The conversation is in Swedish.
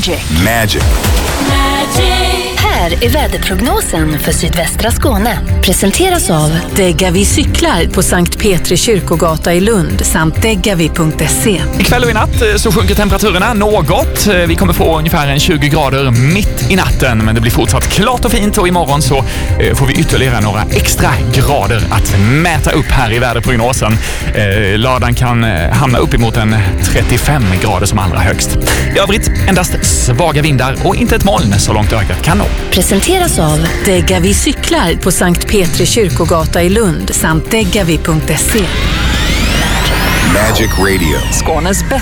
Magic. Här är väderprognosen för sydvästra Skåne. Presenteras av Degavi cyklar på Sankt Petri kyrkogata i Lund samt degavi.se. Ikväll och i natt så sjunker temperaturerna något. Vi kommer få ungefär en 20 grader mitt i natten, men det blir fortsatt klart och fint, och imorgon så får vi ytterligare några extra grader att mäta upp här i väderprognosen. Lördagen kan hamna uppemot en 35 grader som allra högst. I övrigt endast svaga vindar och inte ett moln så långt ögat kan nå. Presenteras av Degavi cyklar på Sankt Petri kyrkogata i Lund samt degavi.se. Magic Radio. Skånes bästa